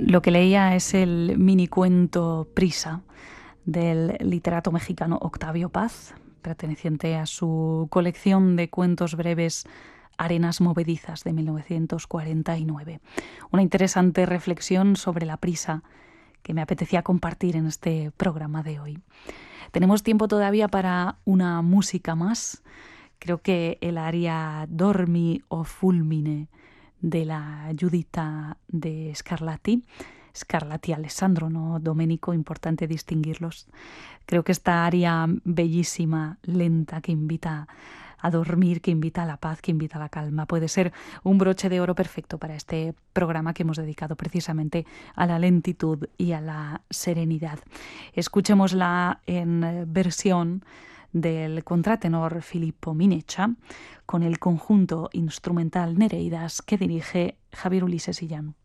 Lo que leía es el minicuento Prisa del literato mexicano Octavio Paz, perteneciente a su colección de cuentos breves Arenas Movedizas de 1949. Una interesante reflexión sobre la prisa que me apetecía compartir en este programa de hoy. Tenemos tiempo todavía para una música más. Creo que el aria Dormi o Fulmine de la Giuditta de Scarlatti, Scarlatti Alessandro, no Domenico, importante distinguirlos. Creo que esta aria bellísima, lenta, que invita a dormir, que invita a la paz, que invita a la calma, puede ser un broche de oro perfecto para este programa que hemos dedicado precisamente a la lentitud y a la serenidad. Escuchémosla en versión del contratenor Filippo Mineccia con el conjunto instrumental Nereidas que dirige Javier Ulises Illán.